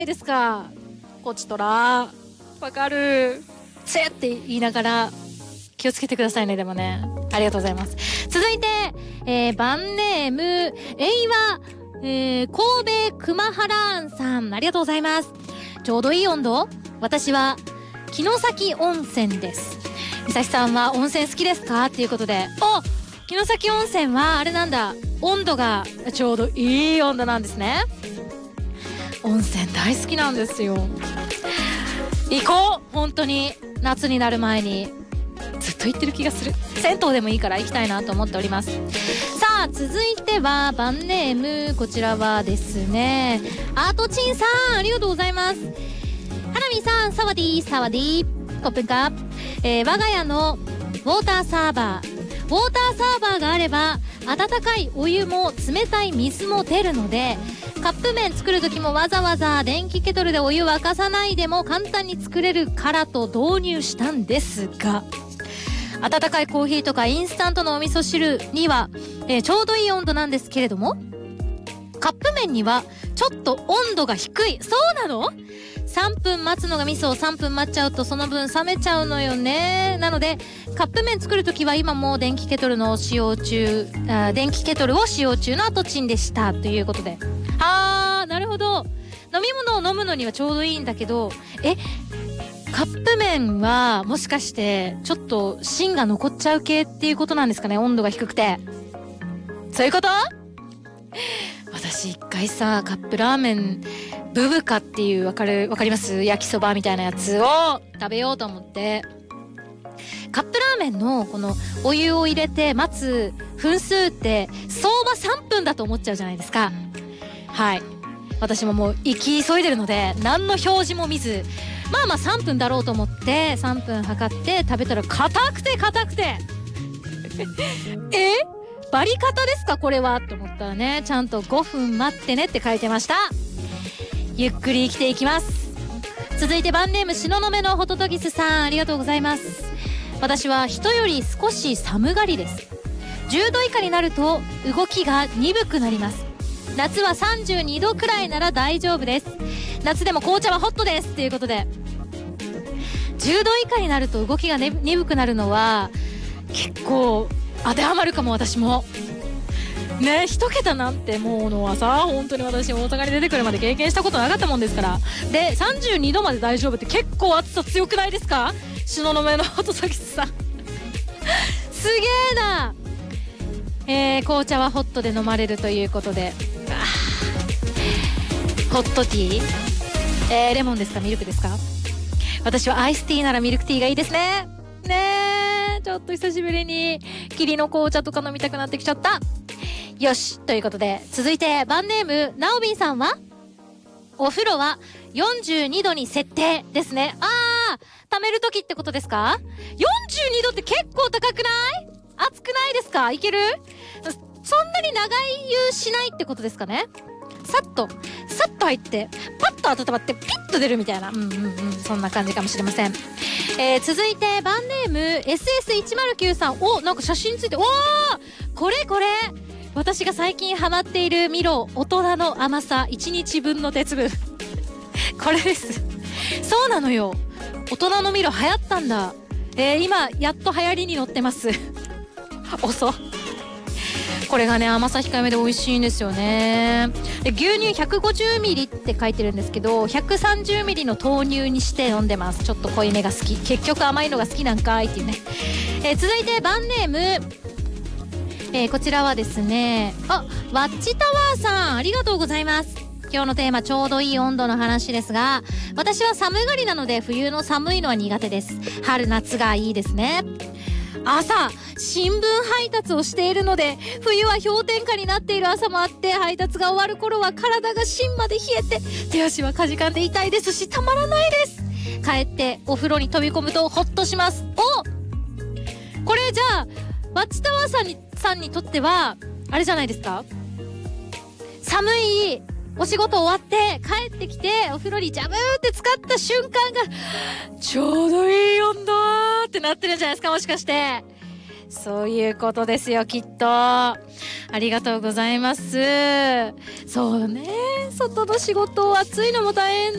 ですか。こちとら。わかる。つえって言いながら、気をつけてくださいね、でもね。ありがとうございます。続いて、バンネーム、神戸熊原さん、ありがとうございます。ちょうどいい温度？私は、城崎温泉です。みさきさんは温泉好きですか？っていうことで。城崎温泉は、あれなんだ。温度がちょうどいい温度なんですね。温泉大好きなんですよ。行こう！本当に。夏になる前に。ずっと行ってる気がする。銭湯でもいいから行きたいなと思っております。さあ、続いては、バンネーム、こちらはですね、アートチンさん、ありがとうございます。ハラミさん、サワディー、サワディー、コップンカー。我が家のウォーターサーバー。ウォーターサーバーがあれば、温かいお湯も冷たい水も出るので、カップ麺作る時もわざわざ電気ケトルでお湯沸かさないでも簡単に作れるからと導入したんですが、温かいコーヒーとかインスタントのお味噌汁には、ちょうどいい温度なんですけれども、カップ麺にはちょっと温度が低い。そうなの？3分待つのがミソ。3分待っちゃうとその分冷めちゃうのよね。なのでカップ麺作るときは今も電気ケトルを使用中のアトチンでしたということで。なるほど。飲み物を飲むのにはちょうどいいんだけど、カップ麺はもしかしてちょっと芯が残っちゃう系っていうことなんですかね。温度が低くて。そういうこと？私一回さ、カップラーメンブブカっていうわかります？焼きそばみたいなやつを食べようと思って、カップラーメンのこのお湯を入れて待つ分数って相場3分だと思っちゃうじゃないですか。はい。私ももう行き急いでるので何の表示も見ず、まあ3分だろうと思って3分測って食べたら硬くてバリカタですかこれはと思ったらね、ちゃんと5分待ってねって書いてました。ゆっくり生きていきます。続いてバンネーム東雲のホトトギスさん、ありがとうございます。私は人より少し寒がりです。10度以下になると動きが鈍くなります。夏は32度くらいなら大丈夫です。夏でも紅茶はホットですということで、10度以下になると動きが、鈍くなるのは結構当てはまるかも。私もね、一桁なんてもうのはさ、本当に私大阪に出てくるまで経験したことなかったもんですから。で32度まで大丈夫って結構暑さ強くないですか？東雲の後先さんすげえな。紅茶はホットで飲まれるということで、ホットティー、レモンですかミルクですか？私はアイスティーならミルクティーがいいですね。ねえ、ちょっと久しぶりに霧の紅茶とか飲みたくなってきちゃった。よし、ということで続いてバンネームナオビンさんは、お風呂は42度に設定ですね。溜める時ってことですか？ 42 度って結構高くない？暑くないですか？いける？そんなに長い湯しないってことですかね。さっと入ってパッと温まってピッと出るみたいな、そんな感じかもしれません。続いてバンネーム SS109 さん、なんか写真ついて、これ私が最近ハマっているミロ大人の甘さ1日分の鉄分これです。そうなのよ、大人のミロ流行ったんだ。今やっと流行りに乗ってます遅これがね、甘さ控えめで美味しいんですよね。で牛乳 150ml って書いてるんですけど 130ml の豆乳にして飲んでます。ちょっと濃いめが好き、結局甘いのが好きなんかいっていうね。続いてバンネーム、こちらはですね、ワッチタワーさん、ありがとうございます。今日のテーマ、ちょうどいい温度の話ですが、私は寒がりなので冬の寒いのは苦手です。春夏がいいですね。朝新聞配達をしているので、冬は氷点下になっている朝もあって、配達が終わる頃は体が芯まで冷えて手足はかじかんで痛いですし、たまらないです。帰ってお風呂に飛び込むとホッとします。これじゃあワッチタワーさんにとってはあれじゃないですか。寒いお仕事終わって帰ってきてお風呂にジャブーって使った瞬間がちょうどいい温度ってなってるんじゃないですか、もしかして。 そういうことですよ、きっと。ありがとうございます。そうね、外の仕事暑いのも大変